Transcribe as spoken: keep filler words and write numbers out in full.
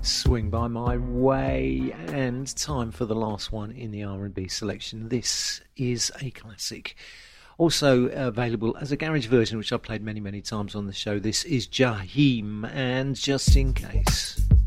Swing By My Way, and time for the last one in the R and B selection. This is a classic, also available as a garage version, which I've played many many times on the show. This is Jaheim and Just In Case.